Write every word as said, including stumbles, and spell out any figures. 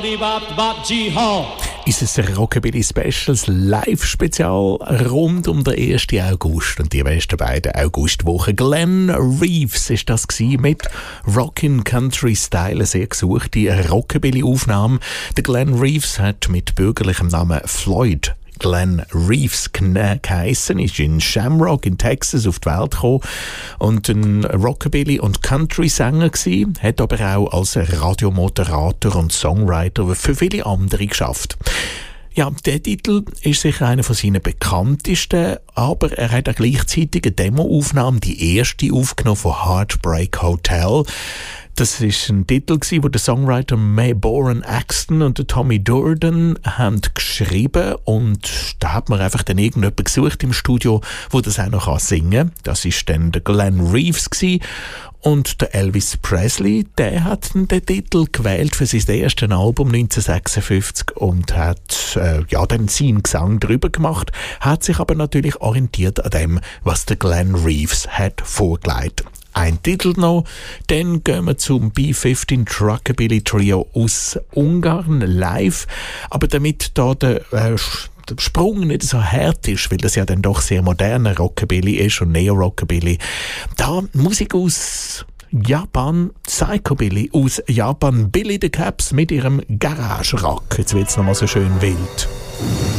Unser Rockabilly Specials Live-Spezial rund um den ersten August und die besten beiden Augustwochen. Glenn Reeves ist das gewesen, mit Rockin' Country Style, eine sehr gesuchte Rockabilly-Aufnahme. Der Glenn Reeves hat mit bürgerlichem Namen Floyd Glenn Reeves geheissen, ist in Shamrock in Texas auf die Welt gekommen und ein Rockabilly- und Country-Sänger gewesen, hat aber auch als Radiomoderator und Songwriter für viele andere geschafft. Ja, der Titel ist sicher einer von seinen bekanntesten, aber er hat auch gleichzeitig eine Demo-Aufnahme, die erste aufgenommen von Heartbreak Hotel. Das ist ein Titel, den der Songwriter May Boren Axton und der Tommy Durden haben geschrieben, und da hat man einfach dann irgendjemanden gesucht im Studio, wo das auch noch singen kann. Das ist dann der Glenn Reeves gewesen. Und der Elvis Presley, der hat den Titel gewählt für sein erstes Album neunzehnhundertsechsundfünfzig und hat äh, ja, dann seinen Gesang drüber gemacht, hat sich aber natürlich orientiert an dem, was der Glenn Reeves hat vorgelegt. Ein Titel noch, dann gehen wir zum B fünfzehn Truckabilly Trio aus Ungarn live, aber damit da der, äh, der Sprung nicht so hart ist, weil das ja dann doch sehr moderner Rockabilly ist und Neo-Rockabilly, da Musik aus Japan, Psychobilly aus Japan, Billy the Caps mit ihrem Garage-Rock. Jetzt wird's nochmal so schön wild.